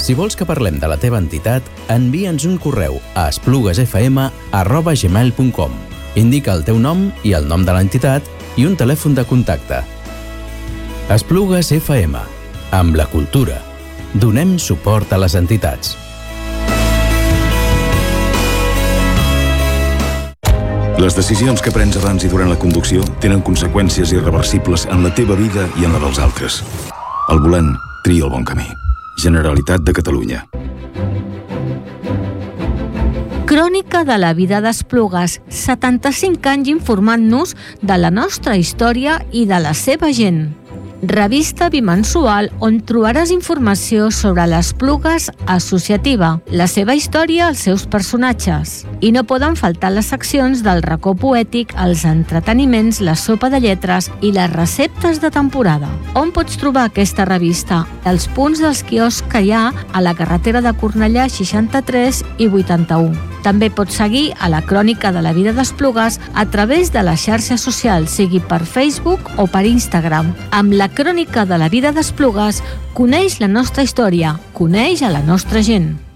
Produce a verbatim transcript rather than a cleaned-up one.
Si vols que parlem de la teva entitat, envia'ns un correu a espluguesfm arroba gmail punt com. Indica el teu nom i el nom de l'entitat i un telèfon de contacte. Esplugues F M. Amb la cultura. Donem suport a les entitats. Les decisions que prens abans i durant la conducció tenen conseqüències irreversibles en la teva vida i en la dels altres. Al volant, tria el bon camí. Generalitat de Catalunya. Crònica de la vida d'Esplugues, setanta-cinc anys informant-nos de la nostra història i de la seva gent. Revista bimensual on trobaràs informació sobre l'Esplugues associativa, la seva història, els seus personatges. I no poden faltar les seccions del racó poètic, els entreteniments, la sopa de lletres i les receptes de temporada. On pots trobar aquesta revista? Els punts dels quioscs que hi ha a la carretera de Cornellà seixanta-tres i vuitanta-u. També pots seguir a la Crònica de la vida d'Esplugues a través de les xarxes socials, sigui per Facebook o per Instagram. Amb la Crònica de la vida d'Esplugues, coneix la nostra història, coneix a la nostra gent.